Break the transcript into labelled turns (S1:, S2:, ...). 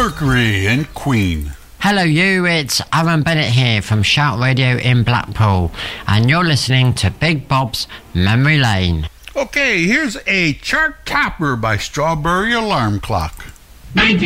S1: Mercury and Queen.
S2: Hello you, it's Aaron Bennett here from Shout Radio in Blackpool, and you're listening to Big Bob's Memory Lane.
S1: Okay, here's a chart topper by Strawberry Alarm Clock.
S3: 19